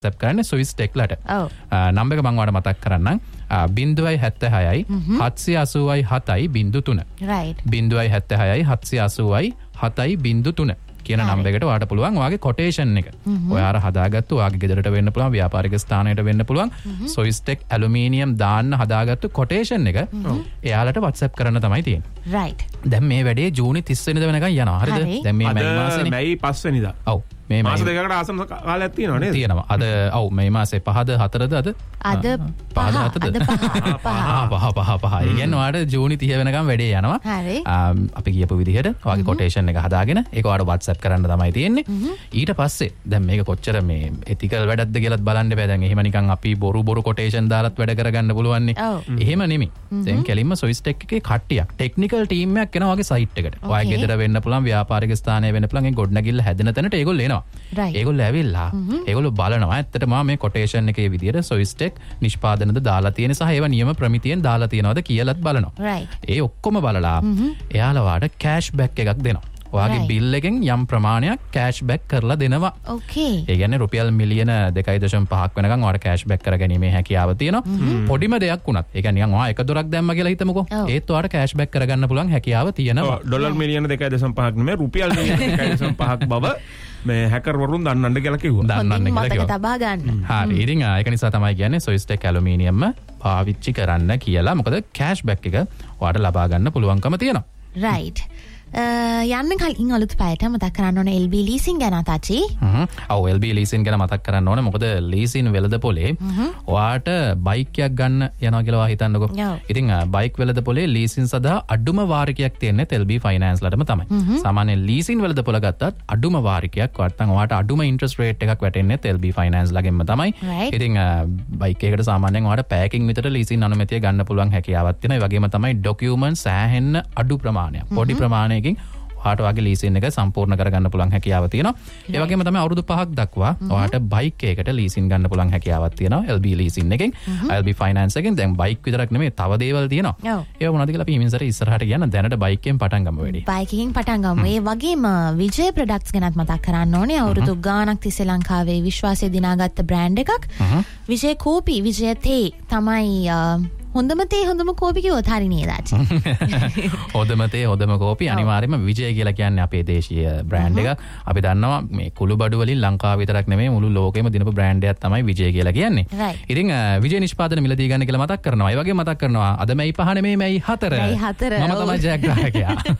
WhatsApp කරන්නේ Swiss Tech-ලට. Number එක මම ඔයාලට මතක් කරන්නම්. 076යි 780යි 7.3. right 076යි 780යි 7.3 කියන නම්බර එකට ඔයාලට පුළුවන් ඔයාගේ කොටේෂන් එක. ඔයාලා හදාගත්තු ඔයාගේ ගෙදරට වෙන්න පුළුවන්, ව්‍යාපාරික ස්ථානයට වෙන්න පුළුවන්. Swiss Tech ඇලුමිනියම් දාන්න හදාගත්තු කොටේෂන් එක එයාලට WhatsApp කරන්න තමයි තියෙන්නේ. right දැන් මේ වැඩේ ජූනි 30 වෙනිදා වෙනකන් යනවා. හරිද? දැන් මේ මැයි මාසෙනේ. මැයි 5 වෙනිදා. ඔව්. මේ මාස දෙකකට ආසම කාලයක් තියෙනවා නේද? තියෙනවා. අද ඔව් මේ මාසේ 5ද 4ද අද? අද 5. ඒ කියන්නේ ඔයාලට ජූනි 30 වෙනකම් වැඩේ යනවා. හරි. අපි කියපු විදිහට ඔයාගේ කොටේෂන් එක හදාගෙන ඒක ඔයාලට WhatsApp කරන්න තමයි තියෙන්නේ. ඊට පස්සේ දැන් මේක කොච්චර මේ එතිකල් වැඩක්ද කියලාත් බලන්න බෑ. දැන් එහෙම නිකන් අපි බොරු කොටේෂන් දාලත් වැඩ කරගන්න පුළුවන් නේ. එහෙම නෙමෙයි. දැන් කෙලින්ම Swiss Tech එකේ කට්ටියක් ටෙක්නිකල් ටීම් එකක් එනවා ඔයාගේ සයිට් එකට. ඔයාගේ ගෙදර වෙන්න පුළුවන්, ව්‍යාපාරික ස්ථානයේ වෙන්න පුළුවන්. ඒ ගොඩනැගිල්ල හැදෙන තැනට ඒගොල්ලෝ එනවා. ඒගොල්ලෝ ඇවිල්ලා ඒගොල්ලෝ බලනවා ඇත්තටම මේ කොටේෂන් එකේ විදියට Swiss Tech නිෂ්පාදනද දාලා තියෙන සහ ඒවා නියම ප්‍රමිතියෙන් දාලා තියෙනවද කියලාත් බලනවා. ඒ ඔක්කොම බලලා එයාලා වාට කෑෂ් බෑක් එකක් දෙනවා. ඔයාගේ බිල් එකෙන් යම් ප්‍රමාණයක් කෑෂ් බෑක් කරලා දෙනවා. okay ඒ කියන්නේ රුපියල් මිලියන 2.5ක් වෙනකන් ඔයාලට කෑෂ් බෑක් කරගැනීමේ හැකියාව තියෙනවා. පොඩිම දෙයක් වුණත් ඒ කියන්නේ නිකන් ඔයා එක දොරක් දැම්ම කියලා හිතමුකෝ. ඒත් ඔයාලට කෑෂ් බෑක් කරගන්න පුළුවන් හැකියාව තියෙනවා. ඩොලර් මිලියන 2.5ක් නෙමෙයි රුපියල් මිලියන 2.5ක් බව මේ හැකර් වරුන් දන්නන්න කියලා කිව්වා. දන්නන්න කියලා මතක තබා ගන්න. හරි. ඉතින් ඒක නිසා තමයි කියන්නේ Swiss Tech ඇලුමිනියම් පාවිච්චි කරන්න කියලා. මොකද කෑෂ් බෑක් එක ඔයාලට ලබා ගන්න පුළුවන්කම තියෙනවා. right යන්න කලින් අලුත් පැයට මතක් කරන්න ඕන LB leasing ගැන තාචි. ඔව් LB leasing ගැන මතක් කරන්න ඕනේ. මොකද leasing වෙළඳපොලේ ඔයාට බයික් එකක් ගන්න යනවා කියලා හිතන්නකෝ. ඉතින් බයික් වෙළඳපොලේ leasing සඳහා අඩුම වාරිකයක් තියෙන්නේ LB finance ලටම තමයි. සාමාන්‍ය leasing වෙළඳපොල ගත්තත් අඩුම වාරිකයක් නැත්නම් ඔයාට අඩුම interest rate එකක් වැටෙන්නේ LB finance ළගෙන්ම තමයි. ඉතින් බයික් එකකට සාමාන්‍යයෙන් ඔයාට පැයකින් විතර leasing අනුමැතිය ගන්න පුළුවන් හැකියාවක් තියෙනවා. ඒ වගේම තමයි documents සෑහෙන්න අඩු ප්‍රමාණයක්. පොඩි ප්‍රමාණයක ඔයාට ඔයාගේ ලීසින් එක සම්පූර්ණ කරගන්න පුළුවන් හැකියාව තියෙනවා. ඒ වගේම තමයි අවුරුදු 5ක් දක්වා ඔයාට බයික් එකකට ලීසින් ගන්න පුළුවන් හැකියාවක් තියෙනවා LB ලීසින් එකෙන්. LB ෆයිනෑන්ස් එකෙන් දැන් බයික් විතරක් නෙමෙයි තව දේවල් තියෙනවා. ඒවා මොනවද කියලා අපි හිමින්සර ඉස්සරහට යන දැනට බයික් එකෙන් පටන් ගමු වැඩි. බයික් එකෙන් පටන් ගමු. ඒ වගේම විජය ප්‍රොඩක්ට්ස් ගැනත් මතක් කරන්න ඕනේ. අවුරුදු ගාණක් තිස්සේ ලංකාවේ විශ්වාසය දිනාගත්ත බ්‍රෑන්ඩ් එකක්. විජය කෝපි, විජය තේ තමයි හොඳම තේ හොඳම කෝපි කිව්වොත් හරි නේද ආච්චි? හොඳම තේ හොඳම කෝපි අනිවාර්යයෙන්ම විජය කියලා කියන්නේ අපේ දේශීය බ්‍රෑන්ඩ් එකක්. අපි දන්නවා මේ කුළු බඩු වලින් ලංකාව විතරක් නෙමෙයි මුළු ලෝකෙම දිනපු බ්‍රෑන්ඩ් එකක් තමයි විජය කියලා කියන්නේ. ඉතින් විජය නිෂ්පාදන මිලදී ගන්න කියලා මතක් කරනවා. ඒ වගේම මතක් කරනවා අද මැයි 5 නෙමෙයි මැයි 4. මම තමයි ජයග්‍රාහකයා.